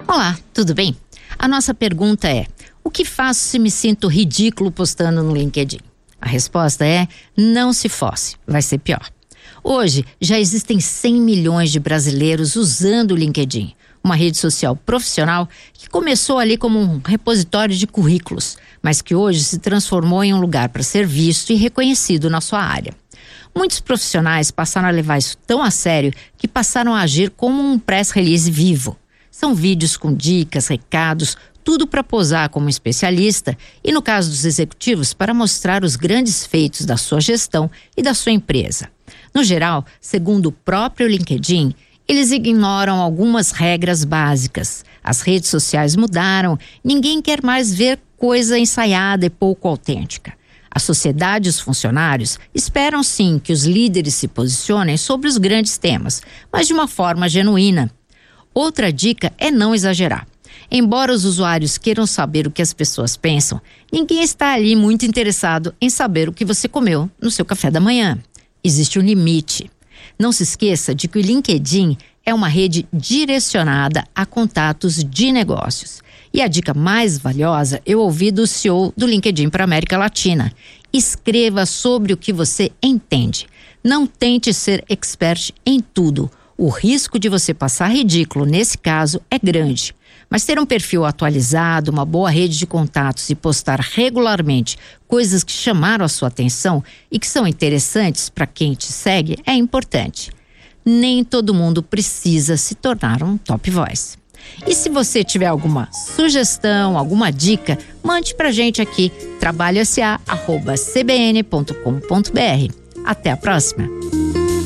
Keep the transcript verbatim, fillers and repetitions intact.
Olá, tudo bem? A nossa pergunta é: o que faço se me sinto ridículo postando no LinkedIn? A resposta é: não se fosse, vai ser pior. Hoje já existem cem milhões de brasileiros usando o LinkedIn, uma rede social profissional que começou ali como um repositório de currículos, mas que hoje se transformou em um lugar para ser visto e reconhecido na sua área. Muitos profissionais passaram a levar isso tão a sério que passaram a agir como um press release vivo. São vídeos com dicas, recados, tudo para posar como especialista e, no caso dos executivos, para mostrar os grandes feitos da sua gestão e da sua empresa. No geral, segundo o próprio LinkedIn, eles ignoram algumas regras básicas. As redes sociais mudaram, ninguém quer mais ver coisa ensaiada e pouco autêntica. A sociedade e os funcionários esperam sim que os líderes se posicionem sobre os grandes temas, mas de uma forma genuína. Outra dica é não exagerar. Embora os usuários queiram saber o que as pessoas pensam, ninguém está ali muito interessado em saber o que você comeu no seu café da manhã. Existe um limite. Não se esqueça de que o LinkedIn é uma rede direcionada a contatos de negócios. E a dica mais valiosa eu ouvi do C E O do LinkedIn para a América Latina. Escreva sobre o que você entende. Não tente ser expert em tudo. O risco de você passar ridículo nesse caso é grande. Mas ter um perfil atualizado, uma boa rede de contatos e postar regularmente coisas que chamaram a sua atenção e que são interessantes para quem te segue é importante. Nem todo mundo precisa se tornar um top voice. E se você tiver alguma sugestão, alguma dica, mande pra gente aqui, trabalho s a arroba c b n ponto com ponto b r. Até a próxima!